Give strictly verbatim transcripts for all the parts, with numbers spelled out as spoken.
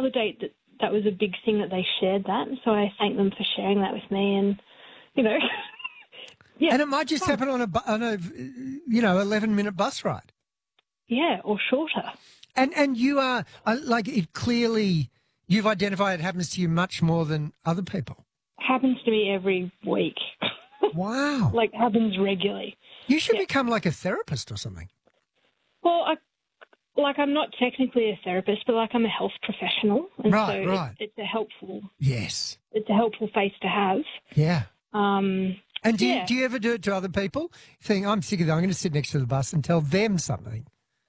other date that that was a big thing that they shared that, so I thank them for sharing that with me, and you know, yeah. And it might just happen on a bu- on a you know eleven minute bus ride. Yeah, or shorter. And and you are uh, like it clearly you've identified it happens to you much more than other people. Happens to me every week. Wow. Like happens regularly. You should Yeah. become like a therapist or something. Well, I, like I'm not technically a therapist, but like I'm a health professional, and Right, so right. It, it's a helpful, Yes. it's a helpful face to have. Yeah. Um, And do yeah. you, do you ever do it to other people? Think, I'm sick of that. I'm going to sit next to the bus and tell them something.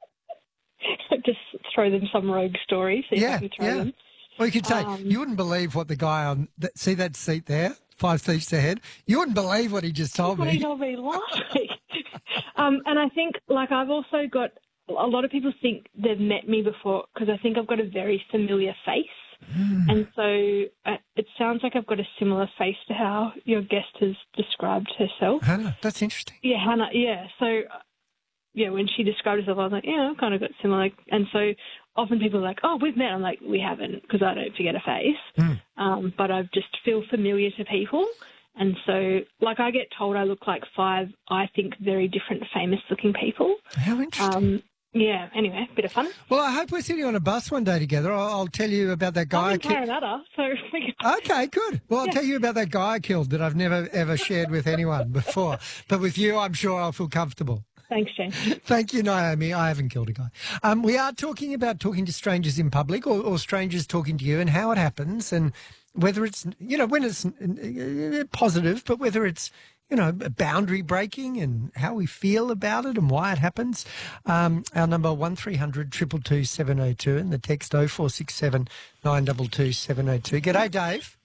Just throw them some rogue story, see if Yeah, I can throw yeah. them. Well, you could say, Um, you wouldn't believe what the guy on, that, see that seat there, five seats ahead? You wouldn't believe what he just told What me. he told me last week. um, and I think, like, I've also got, a lot of people think they've met me before because I think I've got a very familiar face. Mm. And so uh, it sounds like I've got a similar face to how your guest has described herself. Hannah, that's interesting. Yeah, Hannah, yeah. So, uh, yeah, when she described herself, I was like, yeah, I've kind of got similar. And so often people are like, oh, we've met. I'm like, we haven't, because I don't forget a face. Mm. Um, but I just feel familiar to people. And so, like, I get told I look like five, I think, very different famous-looking people. How interesting. Um, yeah, anyway, bit of fun. Well, I hope we're sitting on a bus one day together. I'll, I'll tell you about that guy. I'm I in ki- Parramatta, so... we can- Okay, good. Well, I'll Yeah. tell you about that guy I killed that I've never, ever shared with anyone before. But with you, I'm sure I'll feel comfortable. Thanks, Jane. Thank you, Naomi. I haven't killed a guy. Um, we are talking about talking to strangers in public or, or strangers talking to you and how it happens and whether it's, you know, when it's uh, positive, but whether it's, you know, boundary breaking and how we feel about it and why it happens. Um, our number one three hundred two two two seven oh two and the text oh four six seven nine two two seven oh two. G'day, Dave.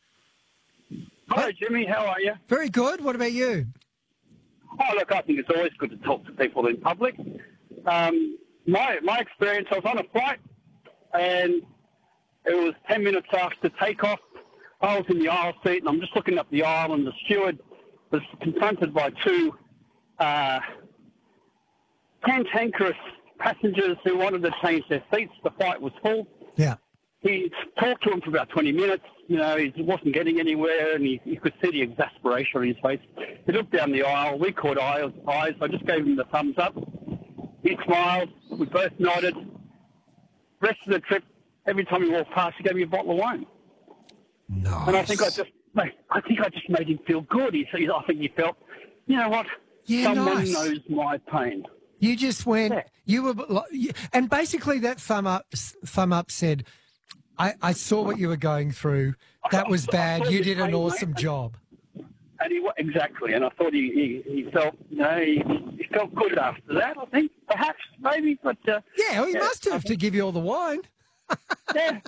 Hi, Jimmy. How are you? Very good. What about you? Oh, look, I think it's always good to talk to people in public. Um, my my experience, I was on a flight, and it was ten minutes after takeoff. I was in the aisle seat, and I'm just looking up the aisle, and the steward was confronted by two uh, cantankerous passengers who wanted to change their seats. The flight was full. Yeah. He talked to him for about twenty minutes. You know, he wasn't getting anywhere, and he, you could see the exasperation on his face. He looked down the aisle. We caught eyes. eyes. I just gave him the thumbs up. He smiled. We both nodded. Rest of the trip, every time he walked past, he gave me a bottle of wine. Nice. And I think I just, mate, I think I just made him feel good. He, he I think he felt, you know what? Yeah, Someone nice. knows my pain. You just went, Yeah. you were, you- and basically that thumb up, thumb up said, I, I saw what you were going through. That was bad. You did an awesome job. And he wa- exactly, and I thought he, he, he felt, you know, he, he felt good after that. I think perhaps, maybe, but uh, Yeah, well, he yeah, must have to give you all the wine. yeah.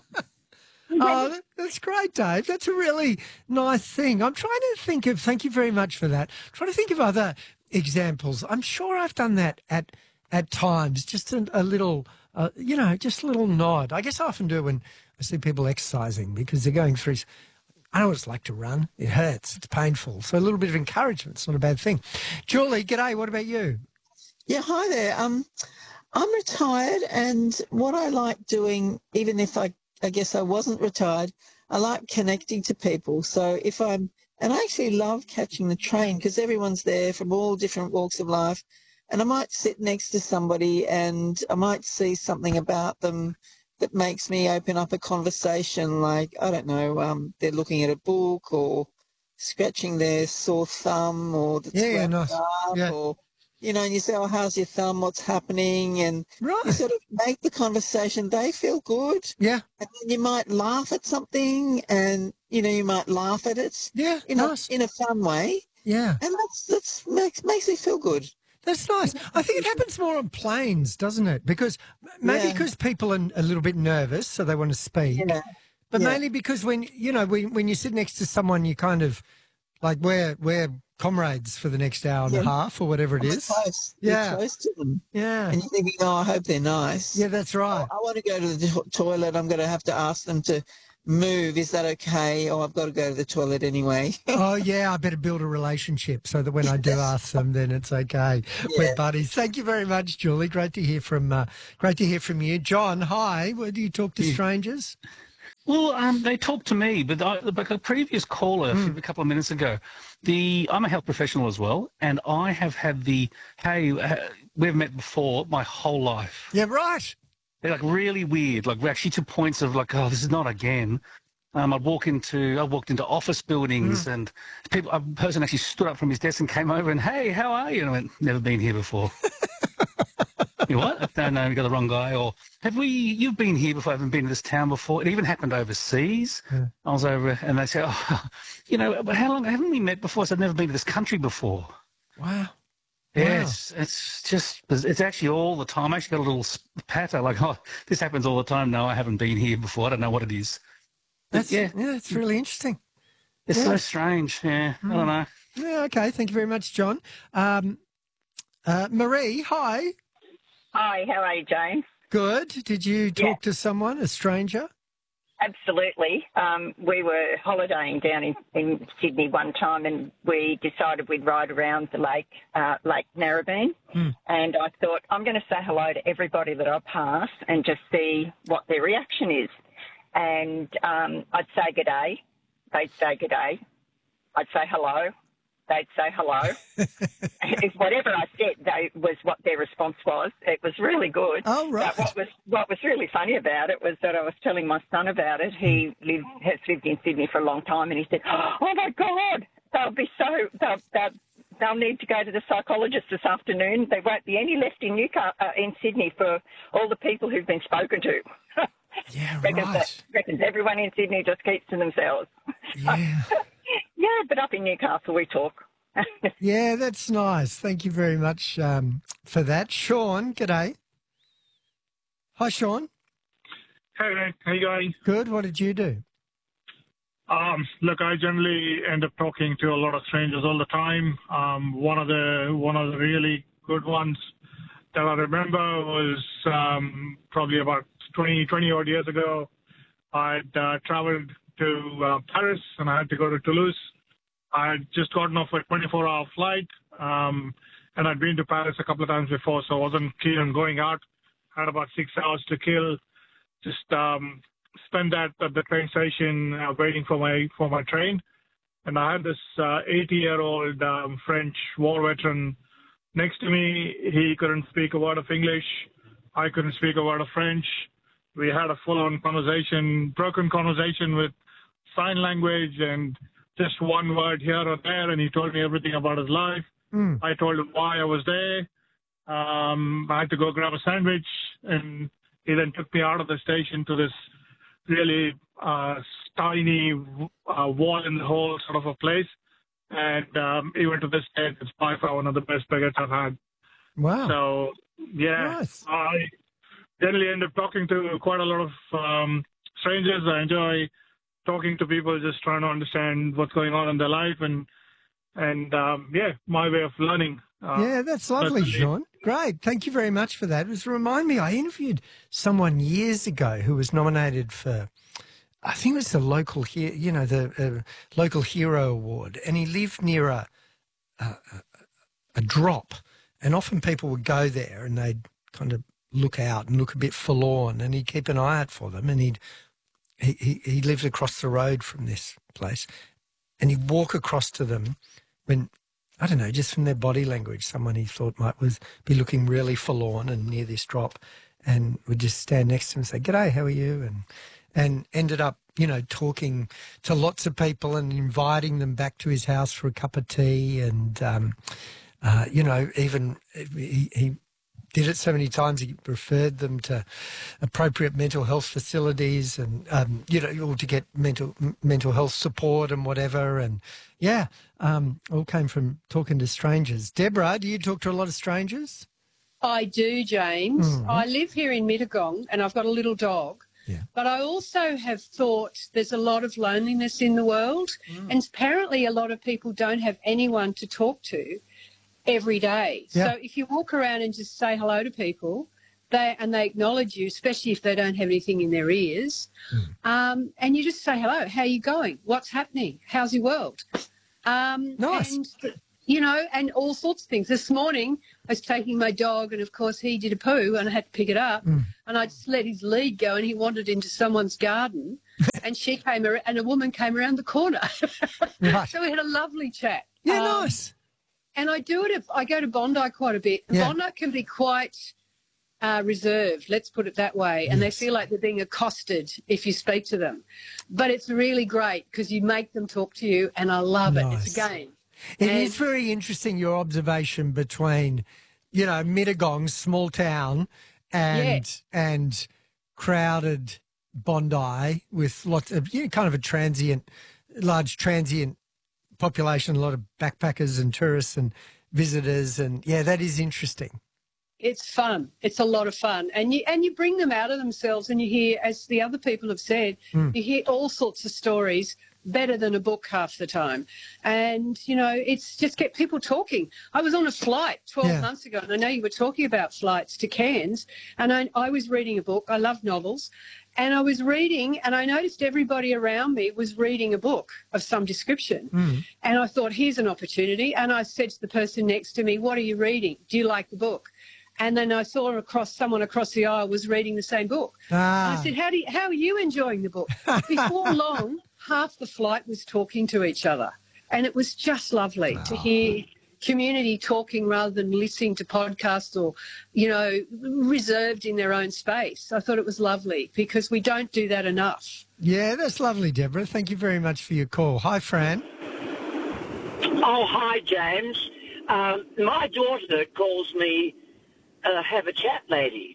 Oh, that- that's great, Dave. That's a really nice thing. I'm trying to think of, thank you very much for that. I'm trying to think of other examples. I'm sure I've done that at at times, just a, a little, uh, you know, just a little nod. I guess I often do when I see people exercising because they're going through, I know what it's like to run. It hurts. It's painful. So a little bit of encouragement's not a bad thing. Julie, g'day. What about you? Yeah, hi there. Um, I'm retired, and what I like doing, even if I, I guess I wasn't retired, I like connecting to people. So if I'm, and I actually love catching the train because everyone's there from all different walks of life, and I might sit next to somebody and I might see something about them that makes me open up a conversation. Like, I don't know, um, they're looking at a book or scratching their sore thumb or that's Yeah, yeah, wrapped nice. up Yeah. or, you know, and you say, oh, how's your thumb? What's happening? And Right. you sort of make the conversation. They feel good. Yeah. And then you might laugh at something and, you know, you might laugh at it Yeah. in, Nice. a, in a fun way. Yeah. And that's, that's makes, makes me feel good. That's nice. I think it happens more on planes, doesn't it? Because maybe Yeah. because people are a little bit nervous, so they want to speak. Yeah. But Yeah. mainly because when you know when when you sit next to someone, you kind of like we're we're comrades for the next hour and a Yeah. half or whatever it You're is. close. Yeah. You're close to them. Yeah. And you're thinking, oh, I hope they're nice. Yeah, that's right. I want to go to the to- toilet. I'm going to have to ask them to move. Is that okay? Oh, I've got to go to the toilet anyway. Oh yeah, I better build a relationship so that when I do ask them, then it's okay. We're Yeah. buddies. Thank you very much, Julie. Great to hear from uh, great to hear from you, John. Hi. Where do you talk to strangers? Well, um, they talk to me, but I, like a previous caller Mm. a couple of minutes ago, the I'm a health professional as well, and I have had the, hey, uh, we've met before my whole life. Yeah, right. They're like really weird, like actually to points of like, oh, this is not again. Um, I'd walk into, I walked into office buildings Mm. and people, a person actually stood up from his desk and came over and, hey, how are you? And I went, never been here before. You know what? No, no, you got the wrong guy. Or have we? You've been here before. I haven't been to this town before. It even happened overseas. Yeah. I was over, and they said, "Oh, you know, but how long haven't we met before?" So I've never been to this country before. Wow. Yeah, Wow. it's, it's just, it's actually all the time. I actually got a little patter like, oh, this happens all the time. No, I haven't been here before. I don't know what it is. But That's, yeah, yeah, that's really interesting. it's yeah. so strange. Yeah, I don't know. Yeah, okay. Thank you very much, John. Um, uh, Marie, hi. Hi, how are you, Jane? Good. Did you talk Yeah. to someone, a stranger? Absolutely. Um, we were holidaying down in, in Sydney one time and we decided we'd ride around the lake, uh, Lake Narrabeen. Mm. And I thought, I'm going to say hello to everybody that I pass and just see what their reaction is. And um, I'd say good day. They'd say good day. I'd say hello. They'd say hello. If whatever I said they, was what their response was. It was really good. Oh, right. But what was what was really funny about it was that I was telling my son about it. He lived, has lived in Sydney for a long time, and he said, "Oh my God, they'll be so they'll they'll, they'll need to go to the psychologist this afternoon. There won't be any left in Newcastle uh, in Sydney for all the people who've been spoken to." Yeah, reckons, right. that, reckons everyone in Sydney just keeps to themselves. Yeah. Yeah, but up in Newcastle we talk. Yeah, that's nice. Thank you very much um, for that. Sean, g'day. Hi, Sean. Hey, how you going? Good. What did you do? Um, look, I generally end up talking to a lot of strangers all the time. Um, one of the one of the really good ones that I remember was um, probably about twenty, twenty odd years ago. I'd uh, traveled to uh, Paris and I had to go to Toulouse. I had just gotten off a twenty-four hour flight, um, and I'd been to Paris a couple of times before, so I wasn't keen on going out. Had about six hours to kill. Just um, spent that at the train station uh, waiting for my for my train. And I had this eighty-year-old um, French war veteran next to me. He couldn't speak a word of English. I couldn't speak a word of French. We had a full-on conversation, broken conversation with sign language and just one word here or there, and he told me everything about his life. Mm. I told him why I was there. Um, I had to go grab a sandwich, and he then took me out of the station to this really uh, tiny uh, wall in the hole sort of a place. And um, even to this day, it's by far one of the best baguettes I've had. Wow. So, yeah, Nice. I generally end up talking to quite a lot of um, strangers. I enjoy talking to people, just trying to understand what's going on in their life, and and um, yeah, my way of learning. Uh, Yeah, that's lovely, personally. Sean. Great. Thank you very much for that. It was remind me, I interviewed someone years ago who was nominated for, I think it was the local, he- you know, the uh, local hero award, and he lived near a, a a a drop, and often people would go there and they'd kind of look out and look a bit forlorn, and he'd keep an eye out for them, and he'd he he, he lived across the road from this place, and he'd walk across to them when. I don't know, just from their body language, someone he thought might was be looking really forlorn and near this drop, and would just stand next to him and say, "G'day, how are you?" and and ended up, you know, talking to lots of people and inviting them back to his house for a cup of tea, and um, uh, you know, even he, he did it so many times he referred them to appropriate mental health facilities, and um, you know, all to get mental mental health support and whatever, and yeah, um, all came from talking to strangers. Deborah, do you talk to a lot of strangers? I do, James. Mm. I live here in Mittagong and I've got a little dog. Yeah. But I also have thought there's a lot of loneliness in the world, Mm. and apparently a lot of people don't have anyone to talk to every day. Yeah. So if you walk around and just say hello to people, they and they acknowledge you, especially if they don't have anything in their ears, Mm. um, and you just say hello, how are you going? What's happening? How's your world? Um, Nice. And, you know, and all sorts of things. This morning I was taking my dog and, of course, he did a poo and I had to pick it up Mm. and I just let his lead go and he wandered into someone's garden and she came ar- and a woman came around the corner. Right. So we had a lovely chat. Yeah, Um, nice. And I do it if I go to Bondi quite a bit. Yeah. Bondi can be quite uh, reserved, let's put it that way, and Yes. they feel like they're being accosted if you speak to them. But it's really great because you make them talk to you, and I love it. It's a Nice. game. It And- is very interesting, your observation between, you know, Mittagong, small town, and and crowded Bondi with lots of, you know, kind of a transient, large transient population, a lot of backpackers and tourists and visitors. And, yeah, that is interesting. It's fun. It's a lot of fun. And you and you bring them out of themselves and you hear, as the other people have said, Mm. you hear all sorts of stories better than a book half the time. And, you know, it's just get people talking. I was on a flight twelve Yeah. months ago, and I know you were talking about flights to Cairns, and I, I was reading a book. I love novels. And I was reading, and I noticed everybody around me was reading a book of some description. Mm. And I thought, here's an opportunity. And I said to the person next to me, what are you reading? Do you like the book? And then I saw across someone across the aisle was reading the same book. Ah. And I said, how, do you, how are you enjoying the book? Before long, half the flight was talking to each other. And it was just lovely to hear community talking rather than listening to podcasts or, you know, reserved in their own space. I thought it was lovely because we don't do that enough. Yeah, that's lovely, Deborah. Thank you very much for your call. Hi, Fran. Oh, hi, James. Um, my daughter calls me uh, have a chat lady.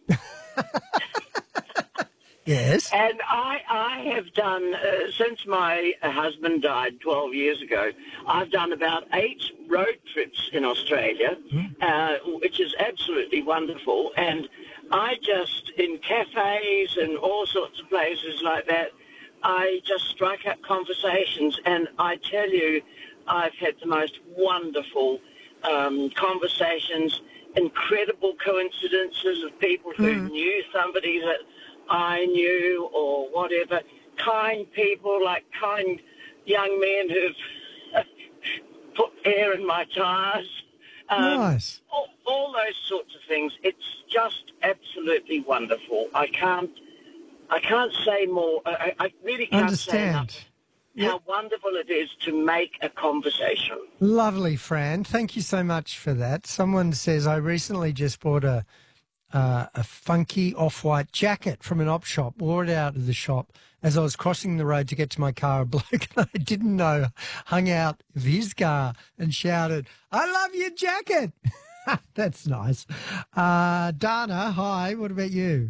Yes. And I, I have done, uh, since my husband died twelve years ago, I've done about eight road trips in Australia, uh, which is absolutely wonderful. And I just, in cafes and all sorts of places like that, I just strike up conversations. And I tell you, I've had the most wonderful um, conversations, incredible coincidences of people who Mm. knew somebody that I knew or whatever, kind people, like kind young men who've put air in my tyres. Um, Nice. all, all those sorts of things. It's just absolutely wonderful. I can't, I can't say more. I, I really can't say enough Understand. how wonderful it is to make a conversation. Lovely, Fran. Thank you so much for that. Someone says, I recently just bought a uh, a funky off-white jacket from an op shop, wore it out of the shop as I was crossing the road to get to my car. A bloke I didn't know hung out of his car and shouted, I love your jacket. That's nice. Uh, Dana, hi. What about you?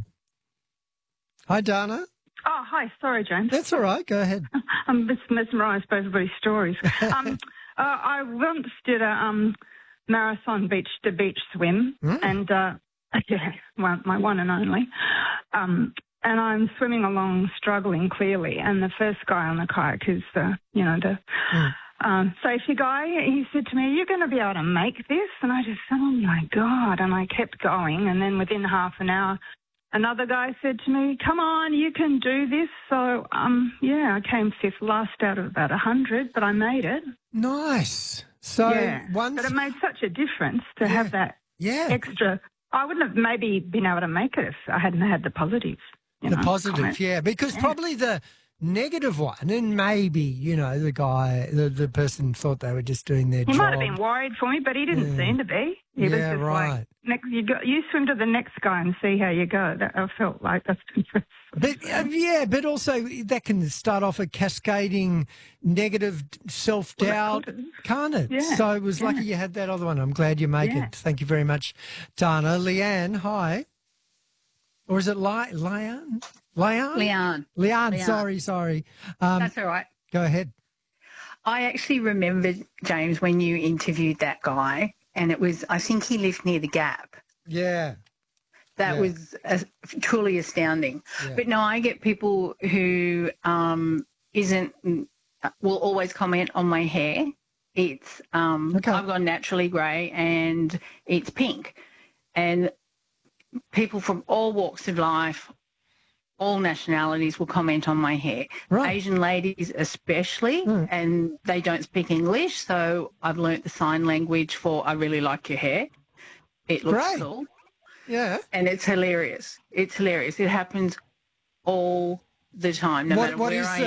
Hi, Dana. Oh, hi. Sorry, James. That's all right. Go ahead. I'm just mesmerised by everybody's stories. Um, uh, I once did a um, marathon beach to beach swim, Mm. and uh, yeah, one, my one and only. Um, and I'm swimming along, struggling clearly. And the first guy on the kayak is the, you know, the Mm. um, safety guy. He said to me, "You're going to be able to make this?" And I just said, "Oh my God!" And I kept going. And then within half an hour, another guy said to me, "Come on, you can do this." So, um, yeah, I came fifth last out of about a hundred, but I made it. Nice. So yeah. once, But it made such a difference to have that yeah, extra. I wouldn't have maybe been able to make it if I hadn't had the positives. You the know, positive, comments. yeah, because Yeah. probably the negative one, and maybe, you know, the guy, the, the person thought they were just doing their He job. might have been worried for me, but he didn't Yeah. seem to be. He was Yeah, just right. like, next, you, go, you swim to the next guy and see how you go. That, I felt like that's impressive. But uh, yeah, but also that can start off a cascading negative self-doubt, Well, it could. can't it? Yeah, So it was yeah. lucky you had that other one. I'm glad you make Yeah. it. Thank you very much, Dana. Leanne, hi. Or is it Li- Leanne? Leanne? Leanne. Leanne, Leanne. sorry, sorry. Um, That's all right. Go ahead. I actually remembered, James, when you interviewed that guy, and it was, I think he lived near the Gap. Yeah. That Yeah. was uh, truly astounding. Yeah. But no, I get people who um, isn't, will always comment on my hair. It's, um, Okay. I've gone naturally grey and it's pink. And people from all walks of life all nationalities will comment on my hair. Right. Asian ladies especially, Mm. and they don't speak English, so I've learnt the sign language for I really like your hair. It looks Great. cool. Yeah. And it's hilarious. It's hilarious. It happens all the time, no What- matter what where is I the-